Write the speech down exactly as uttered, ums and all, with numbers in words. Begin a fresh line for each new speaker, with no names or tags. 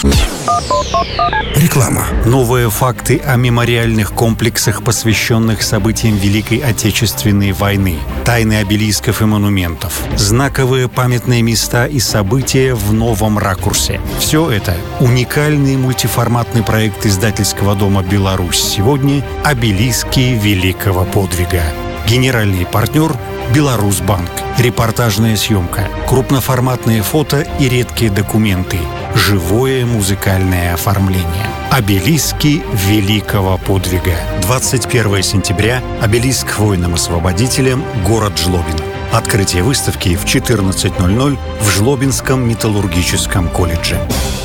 Реклама. Новые факты о мемориальных комплексах, посвященных событиям Великой Отечественной войны, тайны обелисков и монументов, знаковые памятные места и события в новом ракурсе. Все это — уникальный мультиформатный проект издательского дома «Беларусь сегодня» «Обелиски великого подвига». Генеральный партнер — «Беларусьбанк». Репортажная съемка, крупноформатные фото и редкие документы, живое музыкальное оформление. «Обелиски великого подвига». двадцать первого сентября. Обелиск воинам-освободителям, город Жлобин. Открытие выставки в четырнадцать ноль ноль в Жлобинском металлургическом колледже.